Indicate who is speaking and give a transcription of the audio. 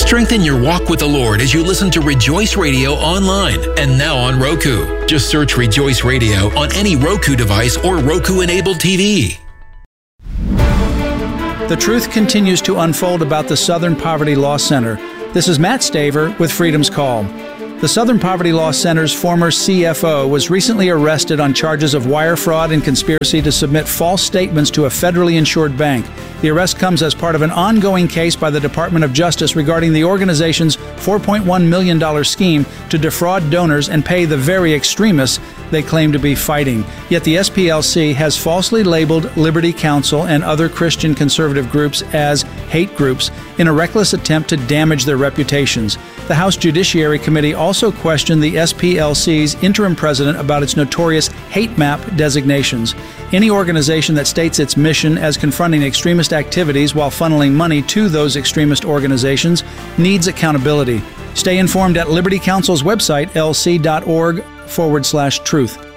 Speaker 1: Strengthen your walk with the Lord as you listen to Rejoice Radio online and now on Roku. Just search Rejoice Radio on any Roku device or Roku-enabled TV.
Speaker 2: The truth continues to unfold about the Southern Poverty Law Center. This is Matt Staver with Freedom's Call. The Southern Poverty Law Center's former CFO was recently arrested on charges of wire fraud and conspiracy to submit false statements to a federally insured bank. The arrest comes as part of an ongoing case by the Department of Justice regarding the organization's $4.1 million scheme to defraud donors and pay the very extremists they claim to be fighting. Yet the SPLC has falsely labeled Liberty Counsel and other Christian conservative groups as hate groups in a reckless attempt to damage their reputations. The House Judiciary Committee also questioned the SPLC's interim president about its notorious hate map designations. Any organization that states its mission as confronting extremist activities while funneling money to those extremist organizations needs accountability. Stay informed at Liberty Counsel's website, lc.org/truth.